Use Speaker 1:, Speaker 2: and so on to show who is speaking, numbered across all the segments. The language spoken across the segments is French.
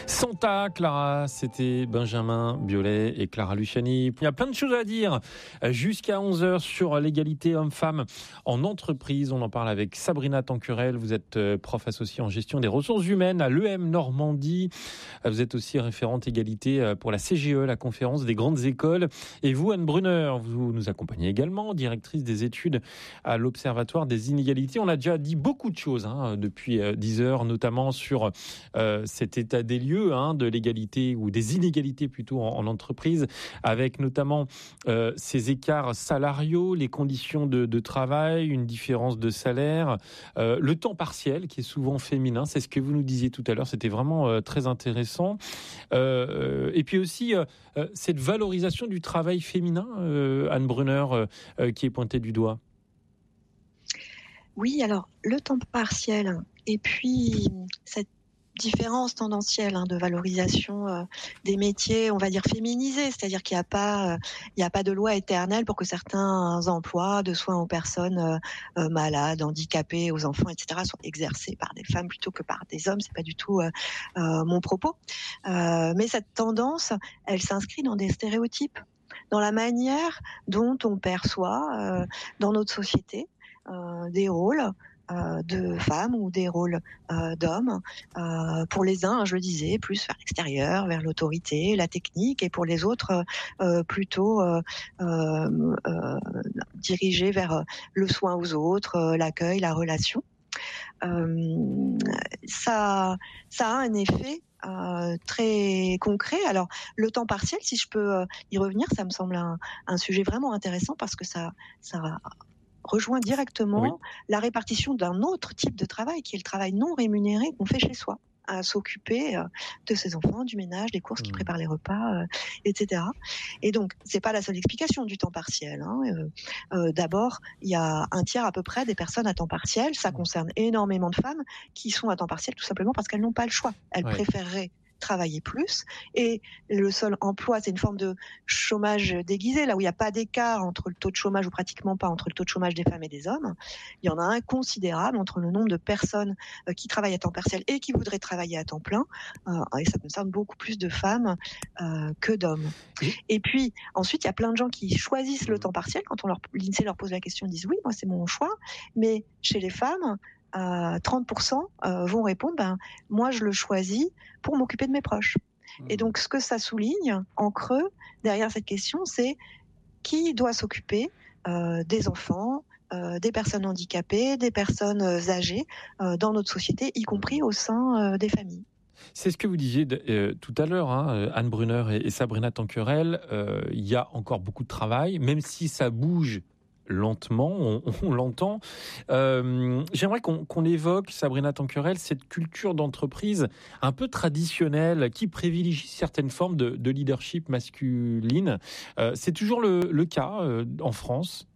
Speaker 1: Santa Clara, c'était Benjamin Biolay et Clara Luciani. Il y a plein de choses à dire jusqu'à 11h sur l'égalité homme-femme en entreprise. On en parle avec Sabrina Tanquerel. Vous êtes prof associée en gestion des ressources humaines à l'EM Normandie. Vous êtes aussi référente égalité pour la CGE, la conférence des grandes écoles. Et vous, Anne Brunner, vous nous accompagnez également, directrice des études à l'Observatoire des inégalités. On a déjà dit beaucoup de choses depuis 10 heures, notamment sur cet état des lieux de l'égalité ou des inégalités plutôt en entreprise, avec notamment ces écarts salariaux, les conditions de travail, une différence de salaire, le temps partiel qui est souvent féminin, c'est ce que vous nous disiez tout à l'heure, c'était vraiment très intéressant. Et puis aussi cette valorisation du travail féminin, Anne Brunner, qui est pointée du doigt.
Speaker 2: Oui, alors le temps partiel et puis cette différence tendancielle de valorisation des métiers, on va dire féminisés, c'est-à-dire qu'il n'y a pas de loi éternelle pour que certains emplois de soins aux personnes malades, handicapées, aux enfants, etc. soient exercés par des femmes plutôt que par des hommes. C'est pas du tout mon propos. Mais cette tendance, elle s'inscrit dans des stéréotypes, dans la manière dont on perçoit dans notre société des rôles de femmes ou des rôles d'hommes. Pour les uns, je le disais, plus vers l'extérieur, vers l'autorité, la technique, et pour les autres, plutôt dirigés vers le soin aux autres, l'accueil, la relation. Ça a un effet très concret. Alors, le temps partiel, si je peux y revenir, ça me semble un sujet vraiment intéressant parce que ça rejoint directement la répartition d'un autre type de travail, qui est le travail non rémunéré qu'on fait chez soi, à s'occuper de ses enfants, du ménage, des courses, qui préparent les repas, etc. Et donc, c'est pas la seule explication du temps partiel. D'abord, il y a un tiers à peu près des personnes à temps partiel. Ça concerne énormément de femmes qui sont à temps partiel tout simplement parce qu'elles n'ont pas le choix. Elles préféreraient travailler plus, et le seul emploi, c'est une forme de chômage déguisé, là où il n'y a pas d'écart entre le taux de chômage, ou pratiquement pas, entre le taux de chômage des femmes et des hommes. Il y en a un considérable entre le nombre de personnes qui travaillent à temps partiel et qui voudraient travailler à temps plein, et ça concerne beaucoup plus de femmes que d'hommes. Et puis ensuite, il y a plein de gens qui choisissent le temps partiel. Quand l'INSEE leur pose la question, ils disent oui, moi c'est mon choix. Mais chez les femmes, 30% vont répondre moi je le choisis pour m'occuper de mes proches. Et donc ce que ça souligne en creux derrière cette question, c'est qui doit s'occuper des enfants, des personnes handicapées, des personnes âgées dans notre société, y compris au sein des familles.
Speaker 1: C'est ce que vous disiez tout à l'heure, Anne Brunner et Sabrina Tanquerel. Il y a encore beaucoup de travail, même si ça bouge lentement, on l'entend. J'aimerais qu'on évoque, Sabrina Tanquerel, cette culture d'entreprise un peu traditionnelle qui privilégie certaines formes de leadership masculine. C'est toujours le cas en France?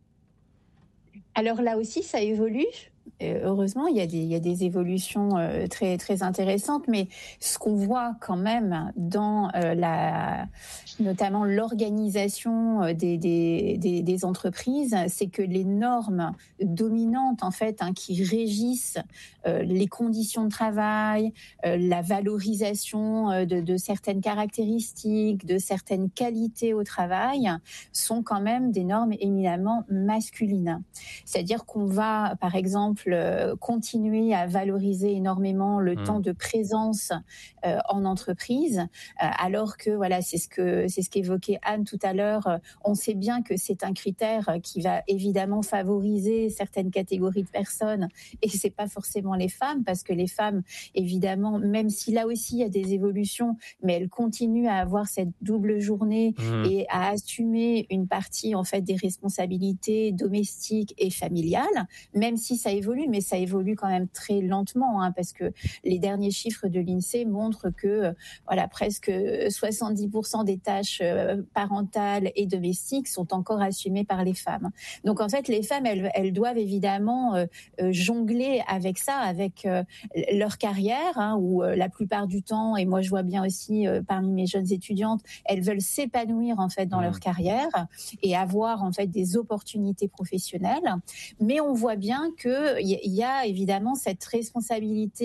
Speaker 3: Alors là aussi, ça évolue. Heureusement, il y a des évolutions très très intéressantes, mais ce qu'on voit quand même dans notamment l'organisation des entreprises, c'est que les normes dominantes en fait qui régissent les conditions de travail, la valorisation de certaines caractéristiques, de certaines qualités au travail, sont quand même des normes éminemment masculines. C'est-à-dire qu'on va, par exemple, continuer à valoriser énormément le temps de présence en entreprise, alors que voilà, c'est ce qu'évoquait Anne tout à l'heure. On sait bien que c'est un critère qui va évidemment favoriser certaines catégories de personnes, et c'est pas forcément les femmes, parce que les femmes, évidemment, même si là aussi il y a des évolutions, mais elles continuent à avoir cette double journée et à assumer une partie en fait des responsabilités domestiques et familiales, même si ça évolue, mais ça évolue quand même très lentement, parce que les derniers chiffres de l'INSEE montrent que presque 70% des tâches parentales et domestiques sont encore assumées par les femmes. Donc en fait, les femmes, elles doivent évidemment jongler avec ça, avec leur carrière, où la plupart du temps, et moi je vois bien aussi parmi mes jeunes étudiantes, elles veulent s'épanouir en fait dans leur carrière et avoir en fait des opportunités professionnelles. Mais on voit bien qu'il y a évidemment cette responsabilité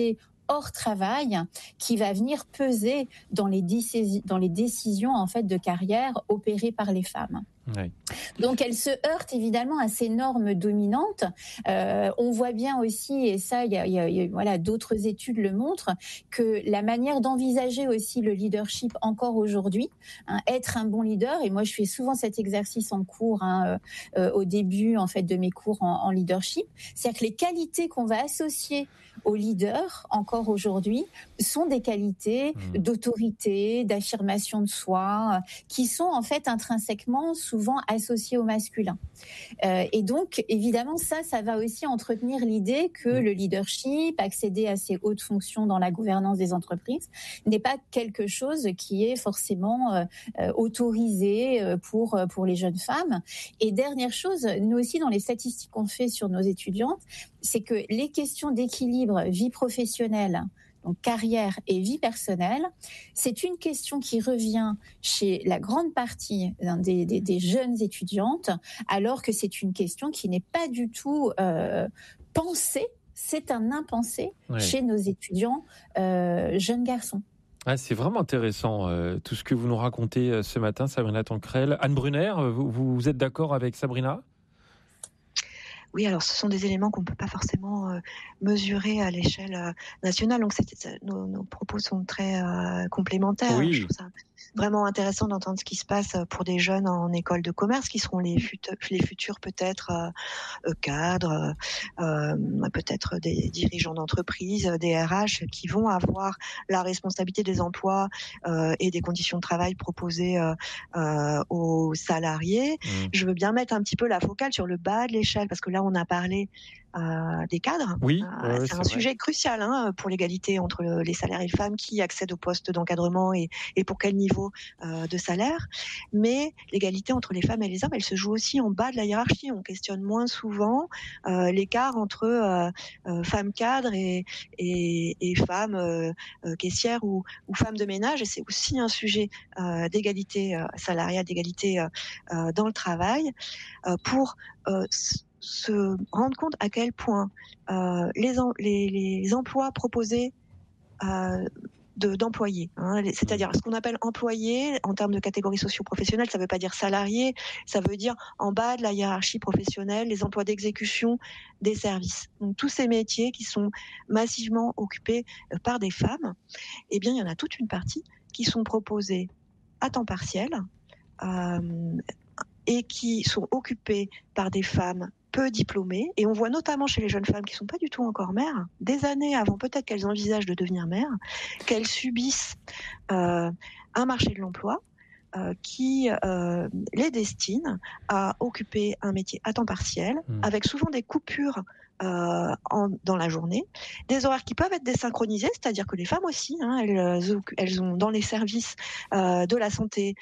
Speaker 3: hors travail qui va venir peser dans les décisions en fait de carrière opérées par les femmes.
Speaker 1: Oui.
Speaker 3: Donc, elle se heurte évidemment à ces normes dominantes. On voit bien aussi, et ça, voilà, d'autres études le montrent, que la manière d'envisager aussi le leadership encore aujourd'hui, être un bon leader. Et moi, je fais souvent cet exercice en cours, au début en fait de mes cours en leadership, c'est-à-dire que les qualités qu'on va associer au leader encore aujourd'hui sont des qualités d'autorité, d'affirmation de soi, qui sont en fait intrinsèquement souvent associées au masculin. Et donc, évidemment, ça va aussi entretenir l'idée que le leadership, accéder à ces hautes fonctions dans la gouvernance des entreprises, n'est pas quelque chose qui est forcément autorisé pour les jeunes femmes. Et dernière chose, nous aussi, dans les statistiques qu'on fait sur nos étudiantes, c'est que les questions d'équilibre vie professionnelle, donc carrière et vie personnelle, c'est une question qui revient chez la grande partie des jeunes étudiantes, alors que c'est une question qui n'est pas du tout pensée, c'est un impensé chez nos étudiants jeunes garçons.
Speaker 1: Ah, c'est vraiment intéressant tout ce que vous nous racontez ce matin, Sabrina Tancrel. Anne Brunner, vous êtes d'accord avec Sabrina ?
Speaker 2: Oui, alors ce sont des éléments qu'on ne peut pas forcément mesurer à l'échelle nationale. Donc nos propos sont très complémentaires.
Speaker 1: Oui.
Speaker 2: Je trouve ça vraiment intéressant d'entendre ce qui se passe pour des jeunes en école de commerce, qui seront les futurs peut-être cadres, peut-être des dirigeants d'entreprise, des RH, qui vont avoir la responsabilité des emplois et des conditions de travail proposées aux salariés. Je veux bien mettre un petit peu la focale sur le bas de l'échelle, parce que là, on a parlé des cadres.
Speaker 1: Oui,
Speaker 2: c'est un sujet crucial pour l'égalité entre les salaires et les femmes, qui accèdent au poste d'encadrement et pour quel niveau de salaire. Mais l'égalité entre les femmes et les hommes, elle se joue aussi en bas de la hiérarchie. On questionne moins souvent l'écart entre femmes cadres et femmes caissières ou femmes de ménage. Et c'est aussi un sujet d'égalité salariale, d'égalité dans le travail, pour se rendre compte à quel point les emplois proposés d'employés, c'est-à-dire ce qu'on appelle employés en termes de catégorie socio-professionnelle, ça ne veut pas dire salarié, ça veut dire en bas de la hiérarchie professionnelle, les emplois d'exécution des services. Donc tous ces métiers qui sont massivement occupés par des femmes, eh bien il y en a toute une partie qui sont proposés à temps partiel et qui sont occupés par des femmes peu diplômées. Et on voit notamment chez les jeunes femmes qui ne sont pas du tout encore mères, des années avant peut-être qu'elles envisagent de devenir mères, qu'elles subissent un marché de l'emploi qui les destine à occuper un métier à temps partiel, avec souvent des coupures dans la journée, des horaires qui peuvent être désynchronisés, c'est-à-dire que les femmes aussi, elles ont dans les services de la santé,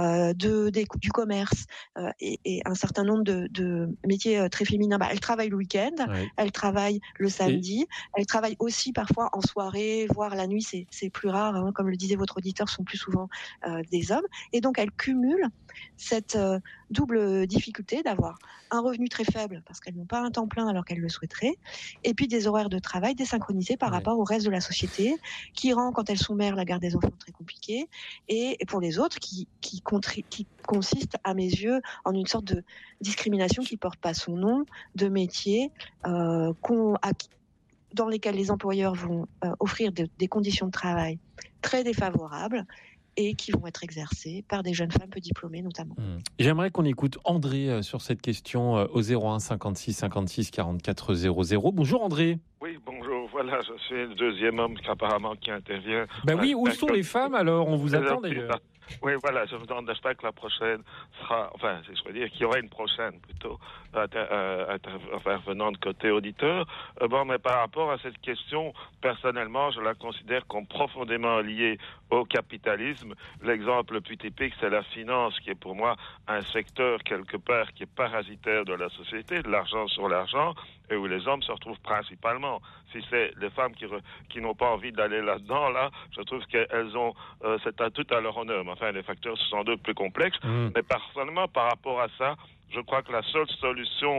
Speaker 2: du commerce et un certain nombre de métiers très féminins, elles travaillent le week-end, elles travaillent le samedi, elles travaillent aussi parfois en soirée, voire la nuit, c'est plus rare, comme le disait votre auditeur, sont plus souvent des hommes, et donc elles cumulent cette double difficulté d'avoir un revenu très faible parce qu'elles n'ont pas un temps plein alors qu'elles le souhaiteraient, et puis des horaires de travail désynchronisés par rapport au reste de la société, qui rend, quand elles sont mères, la garde des enfants très compliquée, et pour les autres qui consiste, à mes yeux, en une sorte de discrimination qui porte pas son nom, de métier dans lesquels les employeurs vont offrir des conditions de travail très défavorables, et qui vont être exercées par des jeunes femmes peu diplômées notamment.
Speaker 1: J'aimerais qu'on écoute André sur cette question au 01 56 56 44 00. Bonjour André.
Speaker 4: Oui, bonjour. Voilà, je suis le deuxième homme apparemment qui intervient.
Speaker 1: Oui, où sont les femmes alors ? On vous attend d'ailleurs.
Speaker 4: Oui, voilà, je vous n'empêche pas que la prochaine sera, je veux dire qu'il y aura une prochaine plutôt intervenante côté auditeur. Mais par rapport à cette question, personnellement, je la considère comme profondément liée au capitalisme. L'exemple le plus typique, c'est la finance, qui est pour moi un secteur quelque part qui est parasitaire de la société, de l'argent sur l'argent, et où les hommes se retrouvent principalement. Si c'est les femmes qui n'ont pas envie d'aller là-dedans, je trouve qu'elles ont c'est tout à leur honneur. Mais enfin, les facteurs sont sans doute plus complexes. Mais personnellement, par rapport à ça, je crois que la seule solution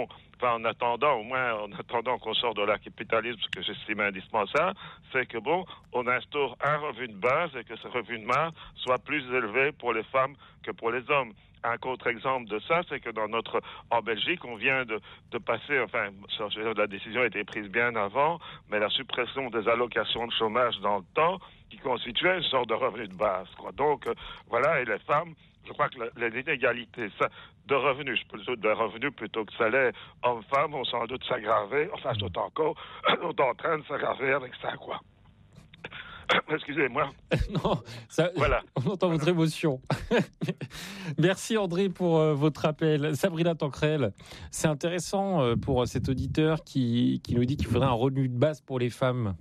Speaker 4: enfin en attendant qu'on sorte de la capitalisme, ce que j'estime indispensable, c'est que on instaure un revenu de base et que ce revenu de base soit plus élevé pour les femmes que pour les hommes. Un contre-exemple de ça, c'est que en Belgique, on vient de passer, la décision a été prise bien avant, mais la suppression des allocations de chômage dans le temps, qui constituait une sorte de revenu de base, quoi. Donc, et les femmes, je crois que l'inégalité de revenus, plutôt que salaire, hommes-femmes, vont sans doute s'aggraver, sont encore en train de s'aggraver avec ça, quoi. Excusez-moi.
Speaker 1: Non, voilà. On entend votre émotion. Merci André pour votre appel. Sabrina Tancrel, c'est intéressant pour cet auditeur qui nous dit qu'il faudrait un revenu de base pour les femmes.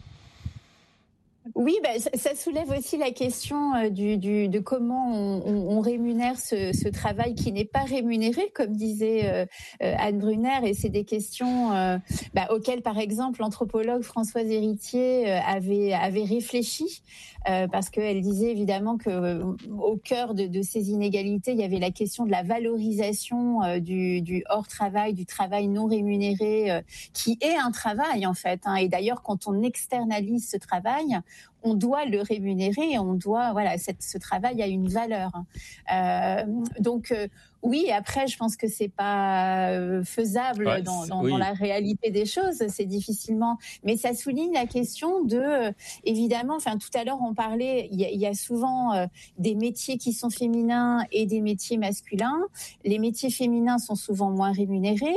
Speaker 3: Oui, ça soulève aussi la question de comment on rémunère ce travail qui n'est pas rémunéré, comme disait Anne Brunner, et c'est des questions auxquelles, par exemple, l'anthropologue Françoise Héritier avait réfléchi, parce qu'elle disait évidemment que au cœur de ces inégalités, il y avait la question de la valorisation du hors-travail, du travail non rémunéré, qui est un travail en fait. Et d'ailleurs, quand on externalise ce travail, on doit le rémunérer et on doit, ce travail a une valeur. Donc, oui, après, je pense que c'est pas faisable dans la réalité des choses. C'est difficilement, mais ça souligne la question de, évidemment, tout à l'heure, on parlait, il y a souvent des métiers qui sont féminins et des métiers masculins. Les métiers féminins sont souvent moins rémunérés.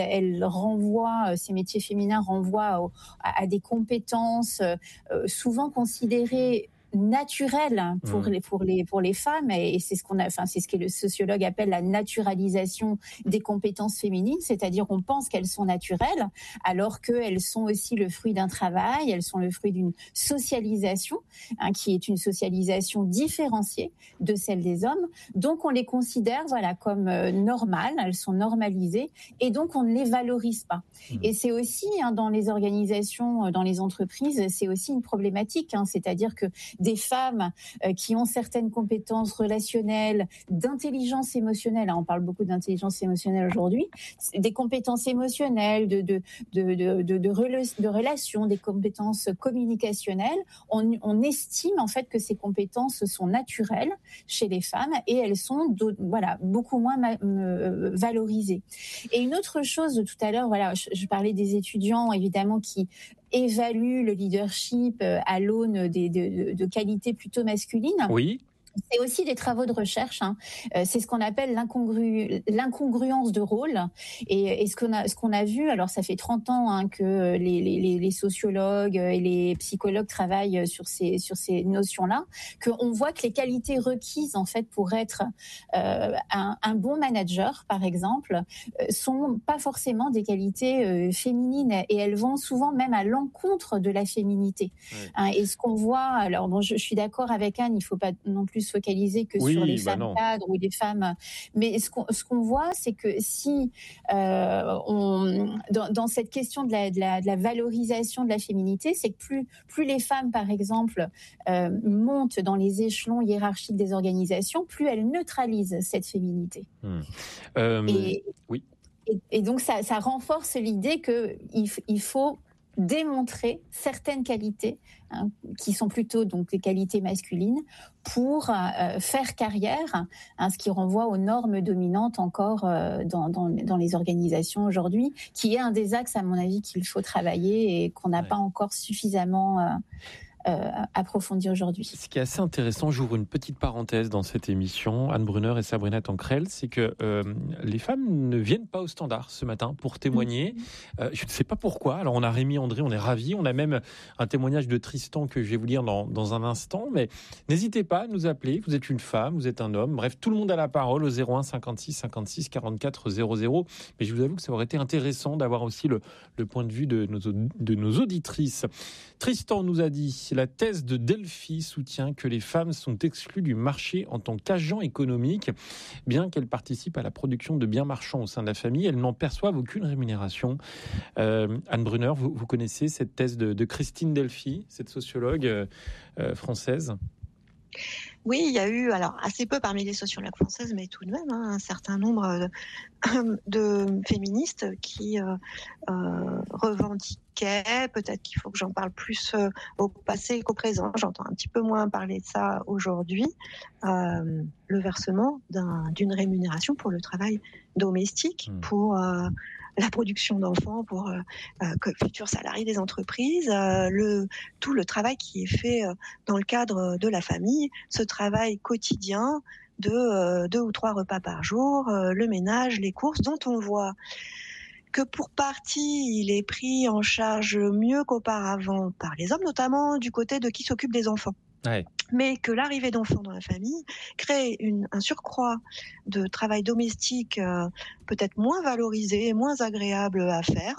Speaker 3: Ces métiers féminins renvoient à des compétences souvent considérées naturel pour les femmes, et c'est ce c'est ce que le sociologue appelle la naturalisation des compétences féminines, c'est-à-dire on pense qu'elles sont naturelles alors qu'elles sont aussi le fruit d'un travail, elles sont le fruit d'une socialisation qui est une socialisation différenciée de celle des hommes, donc on les considère comme normales, elles sont normalisées et donc on ne les valorise pas. Et c'est aussi dans les organisations, dans les entreprises, c'est aussi une problématique, c'est-à-dire que des femmes qui ont certaines compétences relationnelles, d'intelligence émotionnelle, on parle beaucoup d'intelligence émotionnelle aujourd'hui, des compétences émotionnelles, de relations, des compétences communicationnelles, on estime en fait que ces compétences sont naturelles chez les femmes et elles sont beaucoup moins valorisées. Et une autre chose, tout à l'heure, je parlais des étudiants évidemment qui évalue le leadership à l'aune de qualités plutôt masculines.
Speaker 1: Oui.
Speaker 3: C'est aussi des travaux de recherche. C'est ce qu'on appelle l'incongruence de rôle. Et ce qu'on a vu, alors ça fait 30 ans que les sociologues et les psychologues travaillent sur ces notions-là, qu'on voit que les qualités requises en fait pour être un bon manager, par exemple, sont pas forcément des qualités féminines, et elles vont souvent même à l'encontre de la féminité. Oui. Et ce qu'on voit, alors je suis d'accord avec Anne, il faut pas non plus se focaliser que sur les femmes cadres ou les femmes, mais ce qu'on voit, c'est que si dans cette question de la valorisation de la féminité, c'est que plus les femmes, par exemple, montent dans les échelons hiérarchiques des organisations, plus elles neutralisent cette féminité. Et donc ça renforce l'idée qu'il faut démontrer certaines qualités qui sont plutôt donc des qualités masculines pour faire carrière, ce qui renvoie aux normes dominantes encore dans les organisations aujourd'hui, qui est un des axes à mon avis qu'il faut travailler et qu'on n'a pas encore suffisamment approfondir aujourd'hui.
Speaker 1: Ce qui est assez intéressant, j'ouvre une petite parenthèse dans cette émission, Anne Brunner et Sabrina Tancrel, c'est que les femmes ne viennent pas au standard ce matin pour témoigner. Je ne sais pas pourquoi. Alors on a Rémi, André, on est ravis. On a même un témoignage de Tristan que je vais vous lire dans un instant. Mais n'hésitez pas à nous appeler. Vous êtes une femme, vous êtes un homme. Bref, tout le monde a la parole au 01 56 56 44 00. Mais je vous avoue que ça aurait été intéressant d'avoir aussi le point de vue de nos auditrices. Tristan nous a dit: la thèse de Delphi soutient que les femmes sont exclues du marché en tant qu'agents économiques. Bien qu'elles participent à la production de biens marchands au sein de la famille, elles n'en perçoivent aucune rémunération. Anne Brunner, vous connaissez cette thèse de Christine Delphi, cette sociologue française ?
Speaker 2: Oui, il y a eu, alors assez peu parmi les sociologues françaises, mais tout de même, un certain nombre de féministes qui revendiquaient, peut-être qu'il faut que j'en parle plus au passé qu'au présent, j'entends un petit peu moins parler de ça aujourd'hui, le versement d'une rémunération pour le travail domestique, pour la production d'enfants pour futurs salariés des entreprises, tout le travail qui est fait dans le cadre de la famille, ce travail quotidien de 2 ou 3 repas par jour, le ménage, les courses, dont on voit que pour partie, il est pris en charge mieux qu'auparavant par les hommes, notamment du côté de qui s'occupe des enfants.
Speaker 1: Ouais.
Speaker 2: Mais que l'arrivée d'enfants dans la famille crée un surcroît de travail domestique peut-être moins valorisé, moins agréable à faire.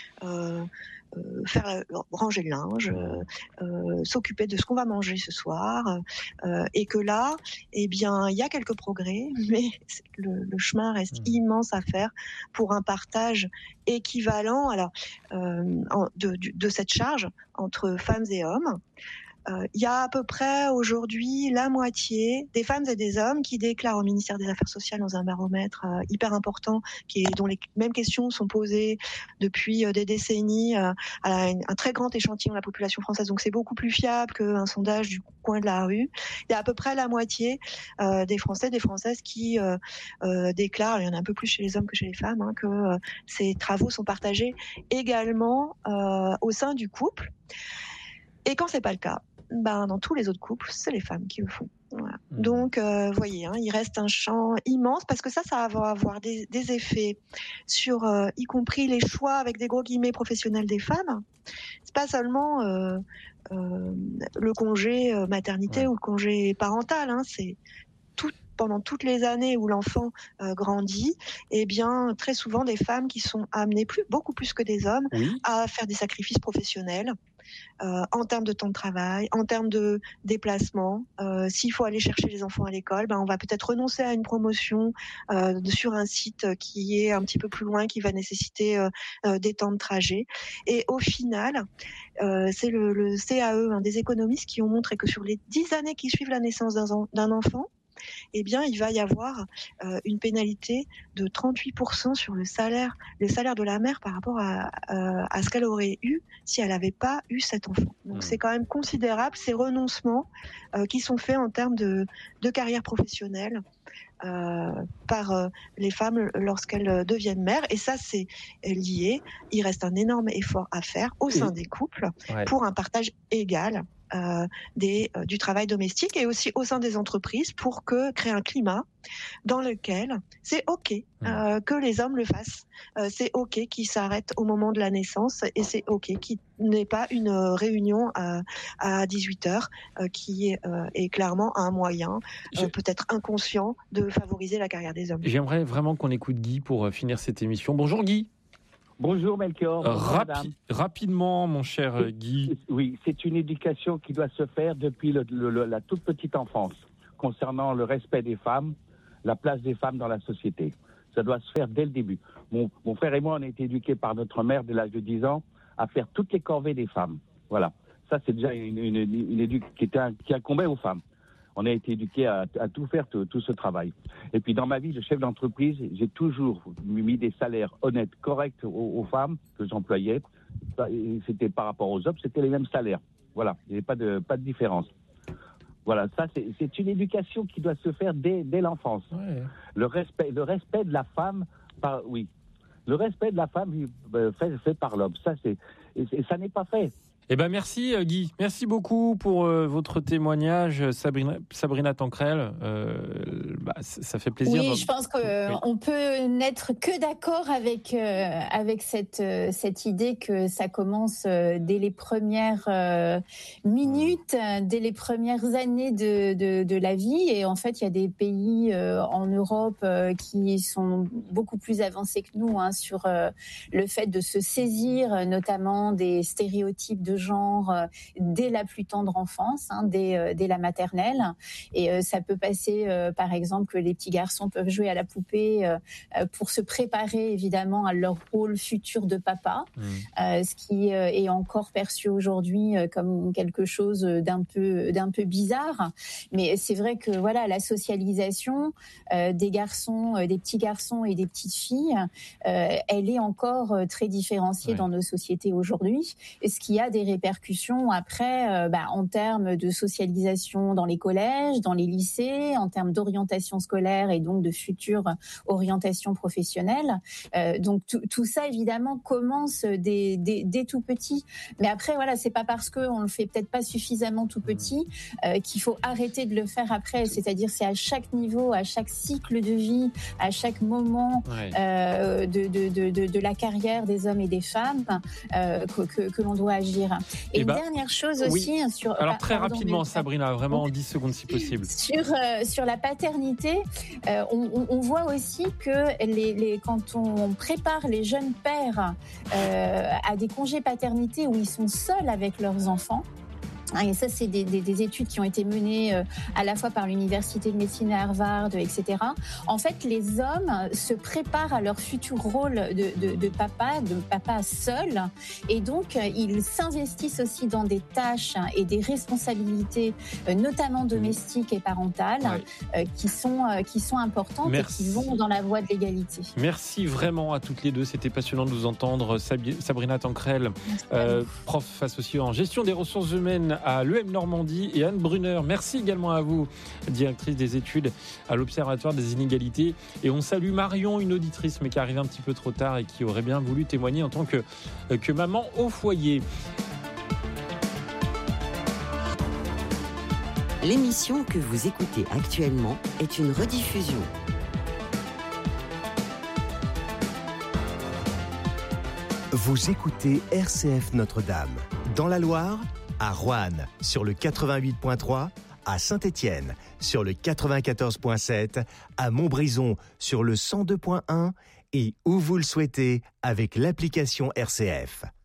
Speaker 2: Ranger le linge, s'occuper de ce qu'on va manger ce soir, et que là, eh bien, il y a quelques progrès, mais le chemin reste immense à faire pour un partage équivalent, alors de cette charge entre femmes et hommes. Il y a à peu près aujourd'hui la moitié des femmes et des hommes qui déclarent au ministère des Affaires sociales dans un baromètre hyper important, dont les mêmes questions sont posées depuis des décennies à un très grand échantillon de la population française. Donc c'est beaucoup plus fiable qu'un sondage du coin de la rue. Il y a à peu près la moitié des Français, des Françaises qui déclarent, il y en a un peu plus chez les hommes que chez les femmes, que ces travaux sont partagés également au sein du couple. Et quand c'est pas le cas, dans tous les autres couples, c'est les femmes qui le font. Voilà. Donc, vous voyez, il reste un champ immense parce que ça va avoir des effets sur, y compris les choix avec des gros guillemets professionnels des femmes. C'est pas seulement le congé maternité ou le congé parental, c'est pendant toutes les années où l'enfant grandit, eh bien, très souvent des femmes qui sont amenées beaucoup plus que des hommes à faire des sacrifices professionnels. En termes de temps de travail, en termes de déplacement. S'il faut aller chercher les enfants à l'école, on va peut-être renoncer à une promotion sur un site qui est un petit peu plus loin, qui va nécessiter des temps de trajet. Et au final, c'est le CAE, des économistes qui ont montré que sur les 10 années qui suivent la naissance d'un enfant, eh bien, il va y avoir une pénalité de 38% sur le salaire de la mère par rapport à ce qu'elle aurait eu si elle n'avait pas eu cet enfant. Donc, c'est quand même considérable ces renoncements qui sont faits en termes de carrière professionnelle par les femmes lorsqu'elles deviennent mères. Et ça, c'est lié. Il reste un énorme effort à faire au sein des couples pour un partage égal du travail domestique et aussi au sein des entreprises pour créer un climat dans lequel c'est OK que les hommes le fassent. C'est OK qu'ils s'arrêtent au moment de la naissance et c'est OK qu'il n'ait pas une réunion à 18h qui est clairement un moyen, peut-être inconscient, de favoriser la carrière des hommes.
Speaker 1: J'aimerais vraiment qu'on écoute Guy pour finir cette émission. Bonjour Guy.
Speaker 5: Bonjour Melchior.
Speaker 1: Rapidement, mon cher Guy.
Speaker 5: Oui, c'est une éducation qui doit se faire depuis la toute petite enfance, concernant le respect des femmes, la place des femmes dans la société. Ça doit se faire dès le début. Mon frère et moi, on a été éduqués par notre mère dès l'âge de 10 ans à faire toutes les corvées des femmes. Voilà. Ça, c'est déjà une éducation qui incombait aux femmes. On a été éduqués à tout faire, tout ce travail. Et puis dans ma vie de chef d'entreprise, j'ai toujours mis des salaires honnêtes, corrects aux femmes que j'employais. C'était par rapport aux hommes, c'était les mêmes salaires. Voilà, il n'y avait pas de différence. Voilà, ça c'est une éducation qui doit se faire dès l'enfance. Ouais. Le respect de la femme, le respect de la femme fait par l'homme. Ça ça n'est pas fait.
Speaker 1: Eh ben merci Guy, merci beaucoup pour votre témoignage, Sabrina Tanquerel. Ça fait plaisir.
Speaker 3: Oui, je pense qu'on peut n'être que d'accord avec cette idée que ça commence dès les premières minutes, dès les premières années de la vie. Et en fait, il y a des pays en Europe qui sont beaucoup plus avancés que nous sur le fait de se saisir, notamment des stéréotypes de de genre dès la plus tendre enfance, dès la maternelle. Et ça peut passer, par exemple, que les petits garçons peuvent jouer à la poupée pour se préparer évidemment à leur rôle futur de papa, ce qui est encore perçu aujourd'hui comme quelque chose d'un peu bizarre. Mais c'est vrai que voilà, la socialisation des garçons, des petits garçons et des petites filles, elle est encore très différenciée dans nos sociétés aujourd'hui, et ce qui a des répercussions après en termes de socialisation dans les collèges, dans les lycées, en termes d'orientation scolaire et donc de future orientation professionnelle. Donc tout ça évidemment commence dès tout petit. Mais après voilà, c'est pas parce qu'on le fait peut-être pas suffisamment tout petit qu'il faut arrêter de le faire après. C'est-à-dire c'est à chaque niveau, à chaque cycle de vie, à chaque moment de la carrière des hommes et des femmes que l'on doit agir. Et une dernière chose aussi sur...
Speaker 1: Alors très rapidement, Sabrina, vraiment en 10 secondes si possible.
Speaker 3: Sur la paternité, on voit aussi que quand on prépare les jeunes pères à des congés paternité où ils sont seuls avec leurs enfants, et ça, c'est des études qui ont été menées à la fois par l'université de médecine à Harvard, etc. En fait, les hommes se préparent à leur futur rôle de papa seul, et donc ils s'investissent aussi dans des tâches et des responsabilités, notamment domestiques et parentales, qui sont importantes et qui vont dans la voie de l'égalité.
Speaker 1: Merci vraiment à toutes les deux. C'était passionnant de vous entendre. Sabrina Tanquerel, prof associée en gestion des ressources humaines à l'EM Normandie, et Anne Brunner, merci également à vous, directrice des études à l'Observatoire des inégalités. Et on salue Marion, une auditrice mais qui arrive un petit peu trop tard et qui aurait bien voulu témoigner en tant que maman au foyer.
Speaker 6: L'émission que vous écoutez actuellement est une rediffusion.
Speaker 7: Vous écoutez RCF Notre-Dame, dans la Loire, à Roanne, sur le 88.3, à Saint-Étienne, sur le 94.7, à Montbrison, sur le 102.1, et où vous le souhaitez, avec l'application RCF.